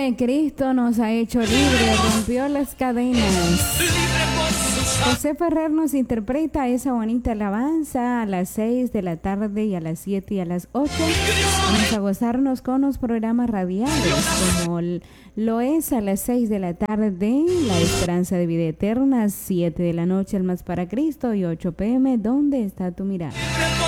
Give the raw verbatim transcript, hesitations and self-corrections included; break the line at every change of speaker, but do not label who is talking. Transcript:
que Cristo nos ha hecho libres, rompió las cadenas. José Ferrer nos interpreta esa bonita alabanza a las seis de la tarde y a las siete y a las ocho. Vamos a gozarnos con los programas radiales, como lo es a las seis de la tarde, La Esperanza de Vida Eterna, siete de la noche, El Más para Cristo, y ocho p m, ¿Dónde está tu mirada?